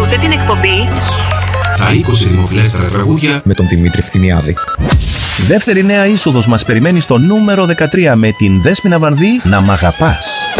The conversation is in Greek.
Ακούτε την εκπομπή Τα 20 δημοφιλέστερα τραγούδια με τον Δημήτρη Φθινιάδη. Δεύτερη νέα είσοδος μας περιμένει στο νούμερο 13 με την Δέσποινα Βανδύ, «Να μ' αγαπάς».